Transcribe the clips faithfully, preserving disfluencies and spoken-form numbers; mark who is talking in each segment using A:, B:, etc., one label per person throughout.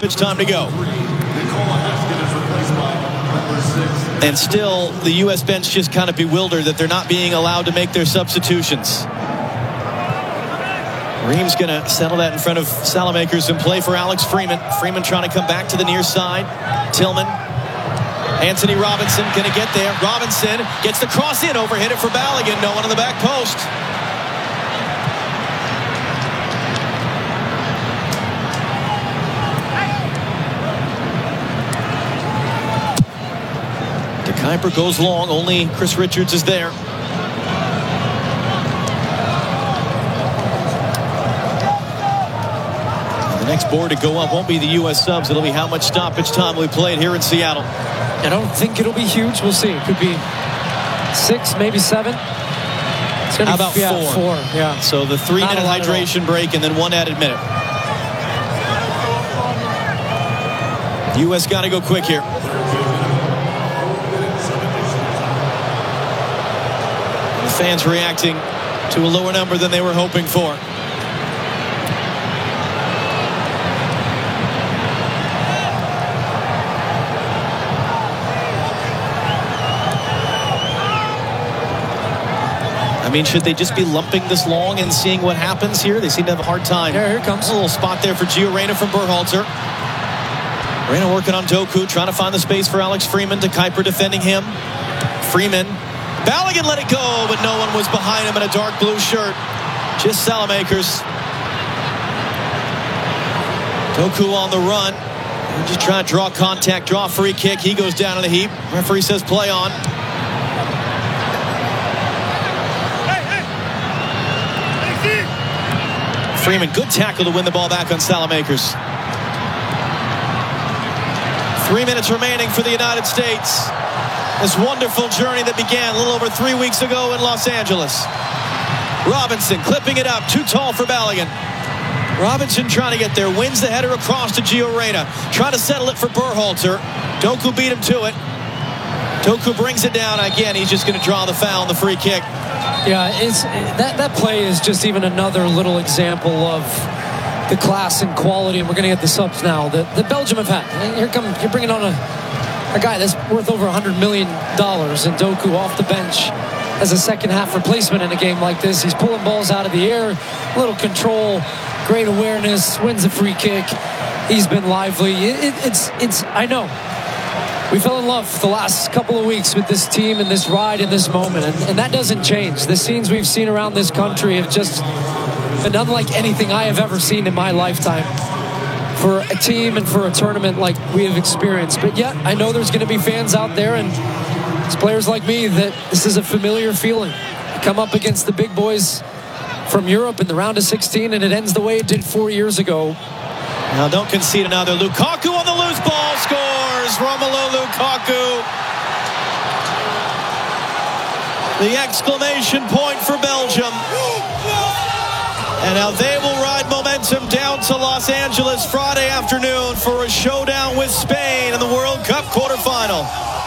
A: stoppage time to go. And still, the U S bench just kind of bewildered that they're not being allowed to make their substitutions. Ream's going to settle that in front of Salamakers and play for Alex Freeman. Freeman trying to come back to the near side. Tillman. Anthony Robinson going to get there. Robinson gets the cross in, over, hit it for Balogun. No one on the back post. DeKuyper goes long. Only Chris Richards is there. The next board to go up won't be the U S subs. It'll be how much stoppage time we played here in Seattle.
B: I don't think it'll be huge. We'll see. It could be six, maybe seven. It's gonna
A: how
B: be,
A: about
B: yeah,
A: four?
B: Four, yeah.
A: So the three-minute hydration break and then one added minute. U S got to go quick here. The fans reacting to a lower number than they were hoping for. I mean, should they just be lumping this long and seeing what happens here? They seem to have a hard time.
B: Yeah, here it comes.
A: A little spot there for Gio Reyna from Berhalter. Reyna working on Doku, trying to find the space for Alex Freeman. DeKuyper defending him. Freeman. Balogun let it go, but no one was behind him in a dark blue shirt. Just Salamakers. Doku on the run. Just trying to draw contact, draw free kick. He goes down in the heap. Referee says play on. Freeman, good tackle to win the ball back on Salamakers. Three minutes remaining for the United States. This wonderful journey that began a little over three weeks ago in Los Angeles. Robinson clipping it up, too tall for Balogun. Robinson trying to get there, wins the header across to Gio Reyna. Trying to settle it for Berhalter. Doku beat him to it. Doku brings it down again. He's just going to draw the foul on the free kick.
B: Yeah, it's that that play is just even another little example of the class and quality, and we're going to get the subs now that, that Belgium have had. And here come you're bringing on a a guy that's worth over one hundred million dollars, and Doku off the bench as a second half replacement in a game like this. He's pulling balls out of the air, little control, great awareness, wins the free kick. He's been lively. It, it, it's it's I know. We fell in love the last couple of weeks with this team and this ride and this moment, and, and that doesn't change. The scenes we've seen around this country have just been unlike anything I have ever seen in my lifetime for a team and for a tournament like we have experienced. But yet, I know there's going to be fans out there and it's players like me that this is a familiar feeling. You come up against the big boys from Europe in the round of sixteen, and it ends the way it did four years ago.
A: Now don't concede another. Lukaku on the loose ball scores. Romelu Lukaku. The exclamation point for Belgium. And now they will ride momentum down to Los Angeles Friday afternoon for a showdown with Spain in the World Cup quarterfinal.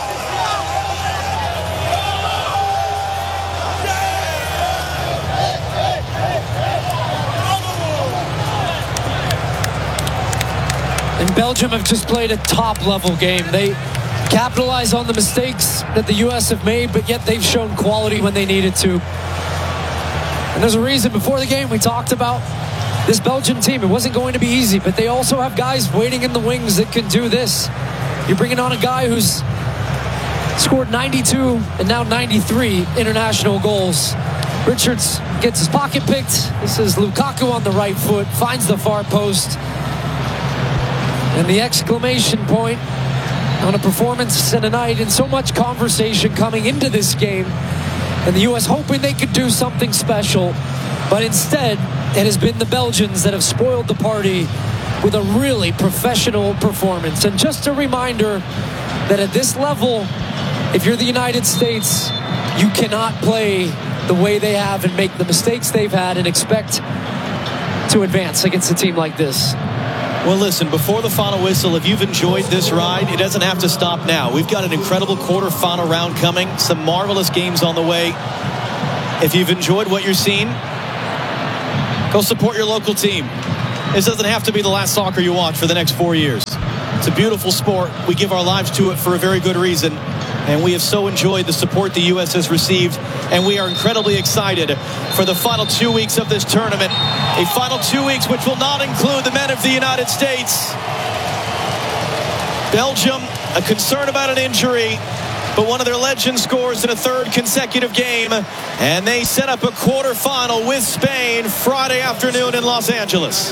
B: And Belgium have just played a top-level game. They capitalize on the mistakes that the U S have made, but yet they've shown quality when they needed to. And there's a reason before the game we talked about this Belgian team. It wasn't going to be easy, but they also have guys waiting in the wings that can do this. You're bringing on a guy who's scored ninety-two and now ninety-three international goals. Richards gets his pocket picked. This is Lukaku on the right foot, finds the far post. And the exclamation point on a performance and a night, and so much conversation coming into this game. And the U S hoping they could do something special. But instead, it has been the Belgians that have spoiled the party with a really professional performance. And just a reminder that at this level, if you're the United States, you cannot play the way they have and make the mistakes they've had and expect to advance against a team like this.
A: Well, listen, before the final whistle, if you've enjoyed this ride, it doesn't have to stop now. We've got an incredible quarterfinal round coming, some marvelous games on the way. If you've enjoyed what you're seeing, go support your local team. this doesn't have to be the last soccer you watch for the next four years. It's a beautiful sport. We give our lives to it for a very good reason. And we have so enjoyed the support the U S has received. And we are incredibly excited for the final two weeks of this tournament. A final two weeks which will not include the men of the United States. Belgium, a concern about an injury, but one of their legends scores in a third consecutive game. And they set up a quarterfinal with Spain Friday afternoon in Los Angeles.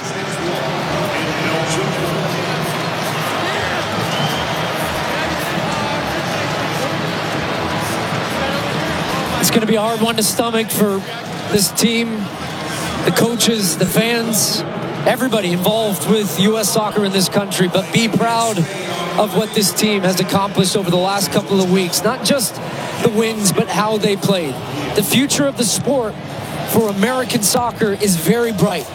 B: It's going to be a hard one to stomach for this team, the coaches, the fans, everybody involved with U S soccer in this country. But be proud of what this team has accomplished over the last couple of weeks. Not just the wins, but how they played. The future of the sport for American soccer is very bright.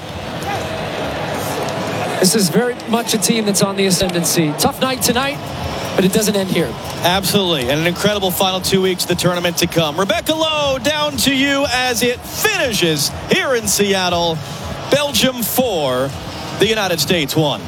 B: This is very much a team that's on the ascendancy. Tough night tonight, but it doesn't end here.
A: Absolutely, and an incredible final two weeks of the tournament to come. Rebecca Lowe, down to you as it finishes here in Seattle. Belgium four, the United States one.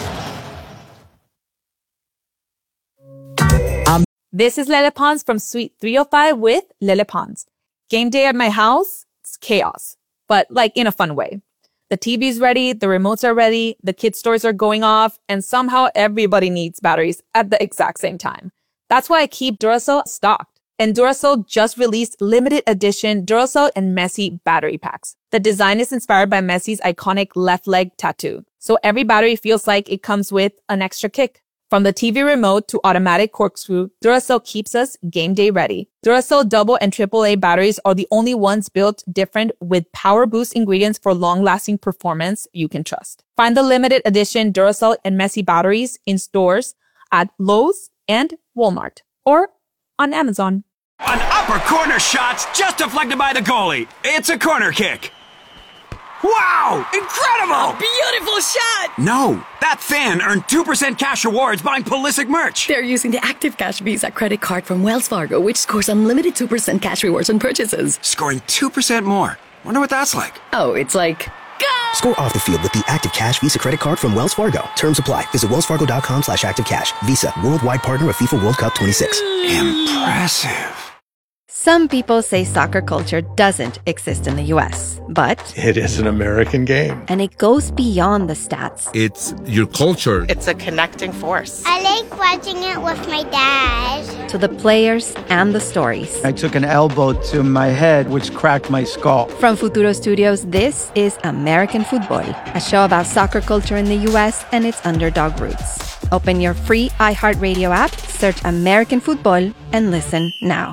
C: This is Lele Pons from Suite three oh five with Lele Pons. Game day at my house, it's chaos, but like in a fun way. The T V's ready, the remotes are ready, the kid stores are going off, and somehow everybody needs batteries at the exact same time. That's why I keep Duracell stocked. And Duracell just released limited edition Duracell and Messi battery packs. The design is inspired by Messi's iconic left leg tattoo. So every battery feels like it comes with an extra kick. From the T V remote to automatic corkscrew, Duracell keeps us game day ready. Duracell double and triple A batteries are the only ones built different with power boost ingredients for long-lasting performance you can trust. Find the limited edition Duracell and Messi batteries in stores at Lowe's and Walmart or on Amazon.
D: An upper corner shot's just deflected by the goalie. It's a corner kick. Wow! Incredible!
E: Beautiful shot!
D: No, that fan earned two percent cash rewards buying Pulisic merch.
E: They're using the Active Cash Visa credit card from Wells Fargo, which scores unlimited two percent cash rewards on purchases.
D: Scoring two percent more. Wonder what that's like.
E: Oh, it's like... Go!
F: Score off the field with the Active Cash Visa credit card from Wells Fargo. Terms apply. Visit wellsfargo.com slash activecash. Visa, worldwide partner of FIFA World Cup twenty-six.
D: Impressive.
G: Some people say soccer culture doesn't exist in the U S, but
H: it is an American game.
G: And it goes beyond the stats.
I: It's your culture.
J: It's a connecting force.
K: I like watching it with my dad.
G: To the players and the stories.
L: I took an elbow to my head, which cracked my skull.
G: From Futuro Studios, this is American Football, a show about soccer culture in the U S and its underdog roots. Open your free iHeartRadio app, search American Football, and listen now.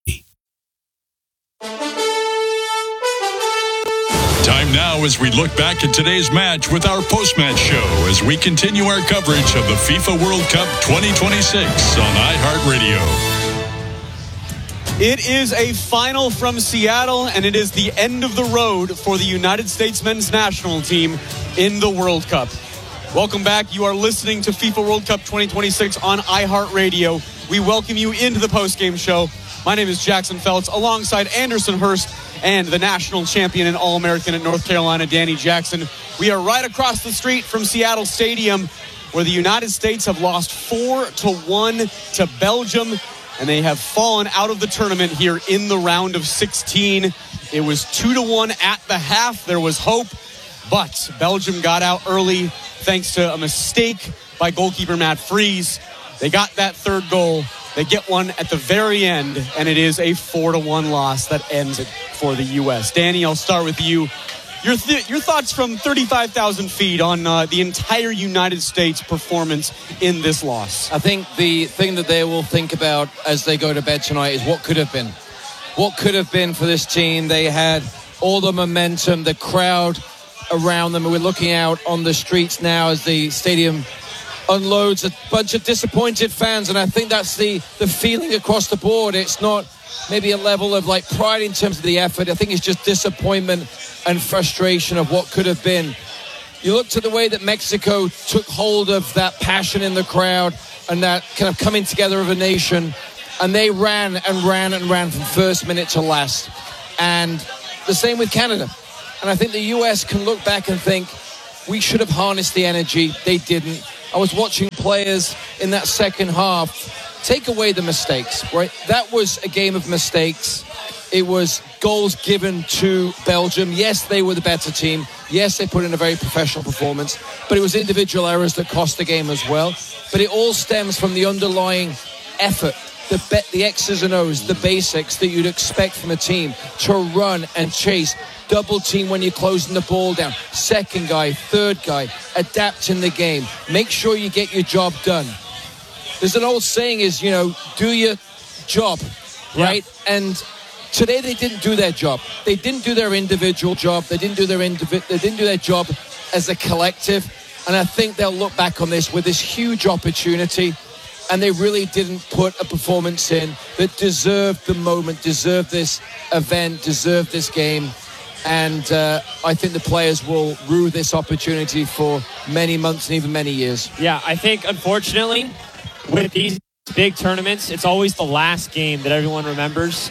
M: Time now as we look back at today's match with our post-match show as we continue our coverage of the FIFA World Cup twenty twenty-six on iHeartRadio.
N: It is a final from Seattle, and it is the end of the road for the United States men's national team in the World Cup. Welcome back. You are listening to FIFA World Cup twenty twenty-six on iHeartRadio. We welcome you into the post-game show. My name is Jackson Feltz, alongside Anderson Hurst and the national champion and All-American at North Carolina, Danny Jackson. We are right across the street from Seattle Stadium, where the United States have lost four to one to Belgium, and they have fallen out of the tournament here in the round of sixteen. It was two to one at the half. There was hope, but Belgium got out early thanks to a mistake by goalkeeper Matt Freese. They got that third goal. They get one at the very end, and it is a four to one loss that ends it for the U S. Danny, I'll start with you. Your th- your thoughts from thirty-five thousand feet on uh, the entire United States performance in this loss.
O: I think the thing that they will think about as they go to bed tonight is what could have been. What could have been for this team. They had all the momentum, the crowd around them. We're looking out on the streets now as the stadium unloads a bunch of disappointed fans, and I think that's the the feeling across the board. It's not maybe a level of like pride in terms of the effort. I think it's just disappointment and frustration of what could have been. You look to the way that Mexico took hold of that passion in the crowd and that kind of coming together of a nation, and they ran and ran and ran from first minute to last. And the same with Canada. And I think the U S can look back and think we should have harnessed the energy. They didn't. I was watching players in that second half take away the mistakes, right? That was a game of mistakes. It was goals given to Belgium. Yes, they were the better team. Yes, they put in a very professional performance, but it was individual errors that cost the game as well. But it all stems from the underlying effort, the be- the X's and O's, the basics that you'd expect from a team to run and chase, double team when you're closing the ball down, second guy, third guy, adapt in the game, make sure you get your job done. There's an old saying is, you know, do your job, right? Yeah. And today they didn't do their job. They didn't do their individual job. They didn't do their indivi- They didn't do their job as a collective. And I think they'll look back on this with this huge opportunity. And they really didn't put a performance in that deserved the moment, deserved this event, deserved this game. And uh, I think the players will rue this opportunity for many months and even many years.
I: Yeah, I think, unfortunately, with these big tournaments, it's always the last game that everyone remembers.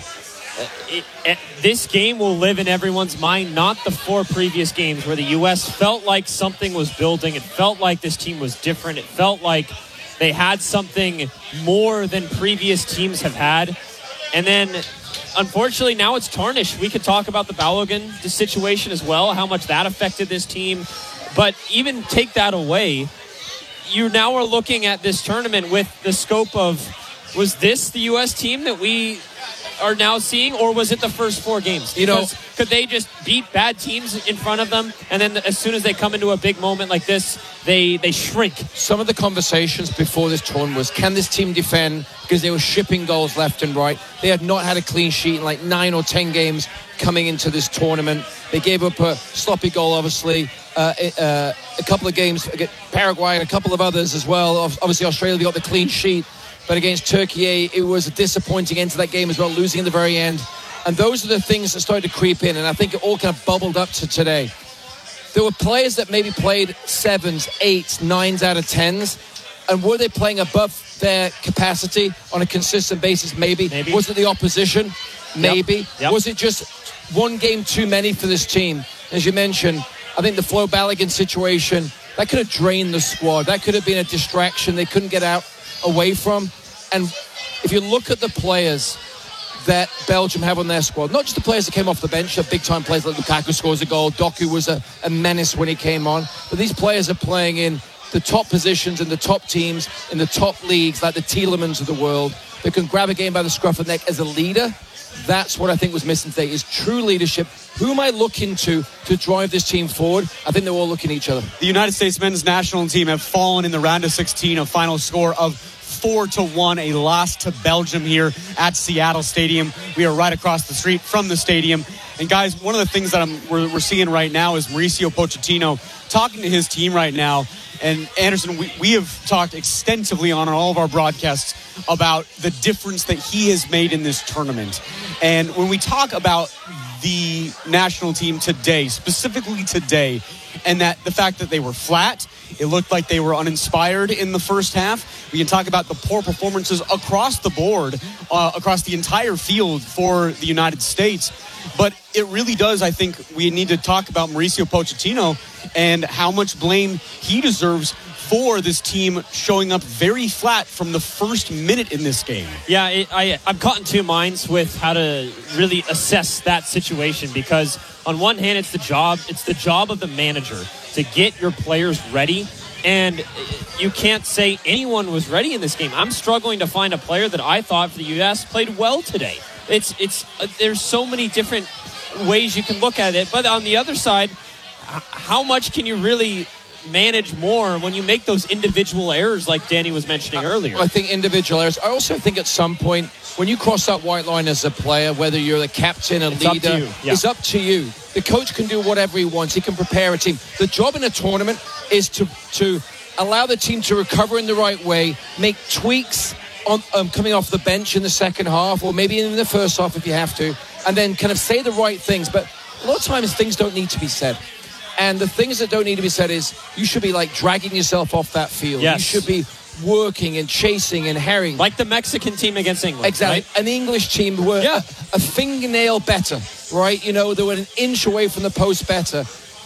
I: It, it, this game will live in everyone's mind, not the four previous games where the U S felt like something was building. It felt like this team was different. It felt like they had something more than previous teams have had. And then, unfortunately, now it's tarnished. We could talk about the Balogun situation as well, how much that affected this team. But even take that away, you now are looking at this tournament with the scope of, was this the U S team that we are now seeing, or was it the first four games?
O: You know,
I: because could they just beat bad teams in front of them, and then as soon as they come into a big moment like this, they they shrink?
O: Some of the conversations before this tournament was, can this team defend? Because they were shipping goals left and right. They had not had a clean sheet in like nine or ten games coming into this tournament. They gave up a sloppy goal, obviously, uh, uh, a couple of games, Paraguay and a couple of others as well. Obviously, Australia got the clean sheet. But against Turkey, it was a disappointing end to that game as well, losing in the very end. And those are the things that started to creep in, and I think it all kind of bubbled up to today. There were players that maybe played sevens, eights, nines out of tens, and were they playing above their capacity on a consistent basis? Maybe. Maybe. Was it the opposition? Maybe.
I: Yep. Yep.
O: Was it just one game too many for this team? As you mentioned, I think the Flo Balogun situation, that could have drained the squad. That could have been a distraction they couldn't get out away from. And if you look at the players that Belgium have on their squad, not just the players that came off the bench, the big time players like Lukaku scores a goal, Doku was a, a menace when he came on, but these players are playing in the top positions in the top teams in the top leagues, like the Tielemans of the world, that can grab a game by the scruff of the neck as a leader. That's what I think was missing today, is true leadership. Who am I looking to to drive this team forward? I think they're all looking at each other.
N: The United States men's national team have fallen in the round of sixteen, a final score of four to one, a loss to Belgium here at Seattle Stadium. We are right across the street from the stadium. And guys, one of the things that I'm, we're, we're seeing right now is Mauricio Pochettino talking to his team right now. And Anderson, we, we have talked extensively on all of our broadcasts about the difference that he has made in this tournament. And when we talk about the national team today, specifically today, and that the fact that they were flat, it looked like they were uninspired in the first half. We can talk about the poor performances across the board, uh, across the entire field for the United States. But it really does, I think, we need to talk about Mauricio Pochettino and how much blame he deserves for this team showing up very flat from the first minute in this game.
I: Yeah, it, I, I'm caught in two minds with how to really assess that situation, because on one hand, it's the job, it's the job of the manager to get your players ready. And you can't say anyone was ready in this game. I'm struggling to find a player that I thought for the U S played well today. It's it's uh, there's so many different ways you can look at it. But on the other side, h- how much can you really manage more when you make those individual errors like Danny was mentioning earlier?
O: I think individual errors. I also think at some point when you cross that white line as a player, whether you're the captain, a
I: it's
O: leader,
I: up to you. Yeah.
O: it's up to you. The coach can do whatever he wants. He can prepare a team. The job in a tournament is to to allow the team to recover in the right way, make tweaks on um, coming off the bench in the second half, or maybe in the first half if you have to, and then kind of say the right things. But a lot of times things don't need to be said. And the things that don't need to be said is you should be like dragging yourself off that field.
I: Yes.
O: You should be working and chasing and herring.
I: Like the Mexican team against England.
O: Exactly.
I: Right?
O: An English team were
I: yeah.
O: a, a fingernail better, right? You know, they were an inch away from the post better.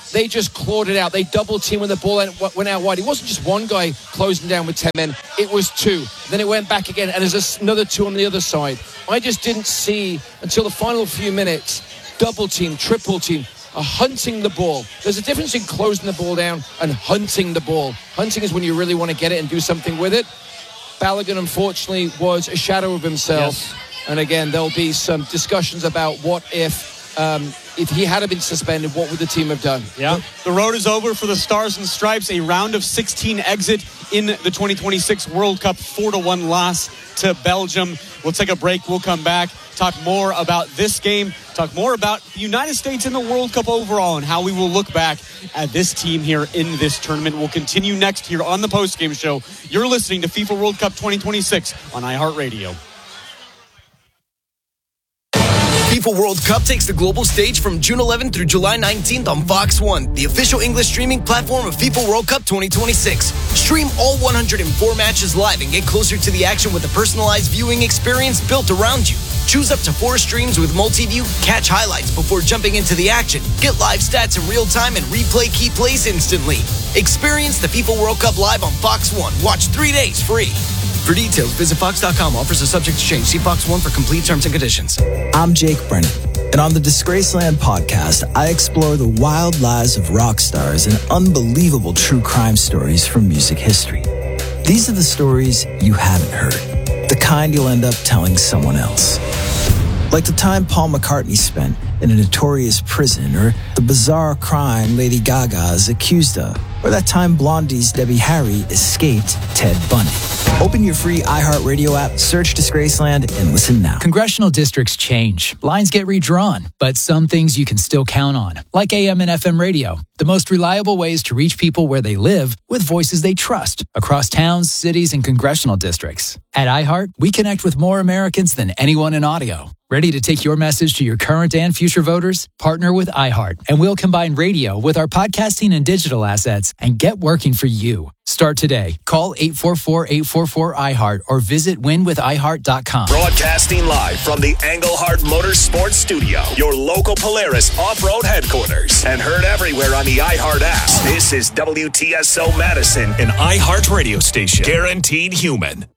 O: they just clawed it out. They double teamed when the ball went out wide. It wasn't just one guy closing down with ten men. It was two. Then it went back again, and there's another two on the other side. I just didn't see, until the final few minutes, double team, triple team, uh, hunting the ball. There's a difference in closing the ball down and hunting the ball. Hunting is when you really want to get it and do something with it. Balogun, unfortunately, was a shadow of himself. Yes. And again, there'll be some discussions about what if, um, if he had been suspended, what would the team have done?
N: Yeah. The road is over for the Stars and Stripes. A round of sixteen exit in the twenty twenty-six World Cup, four to one loss to Belgium. We'll take a break. We'll come back, talk more about this game, talk more about the United States in the World Cup overall and how we will look back at this team here in this tournament. We'll continue next here on the postgame show. You're listening to FIFA World Cup twenty twenty-six on iHeartRadio.
J: FIFA World Cup takes the global stage from June eleventh through July nineteenth on Fox one, the official English streaming platform of FIFA World Cup twenty twenty-six. Stream all one hundred four matches live and get closer to the action with a personalized viewing experience built around you. Choose up to four streams with multi-view, catch highlights before jumping into the action, get live stats in real time, and replay key plays instantly. Experience the FIFA World Cup live on Fox one. Watch three days free. For details, visit fox dot com. Offers are subject to change. See Fox one for complete terms and conditions.
P: I'm Jake Brennan, and on the Disgraceland podcast, I explore the wild lives of rock stars and unbelievable true crime stories from music history. These are the stories you haven't heard, the kind you'll end up telling someone else. Like the time Paul McCartney spent in a notorious prison, or the bizarre crime Lady Gaga is accused of, or that time Blondie's Debbie Harry escaped Ted Bundy. Open your free iHeartRadio app, search Disgraceland, and listen now.
Q: Congressional districts change. Lines get redrawn, but some things you can still count on, like A M and F M radio, the most reliable ways to reach people where they live with voices they trust across towns, cities, and congressional districts. At iHeart, we connect with more Americans than anyone in audio. Ready to take your message to your current and future voters? Partner with iHeart, and we'll combine radio with our podcasting and digital assets and get working for you. Start today. Call eight four four, eight four four, iHeart or visit win with i heart dot com.
R: Broadcasting live from the Engelhart Motorsports Studio, your local Polaris off-road headquarters, and heard everywhere on the iHeart app. This is W T S O Madison, an iHeart radio station. Guaranteed human.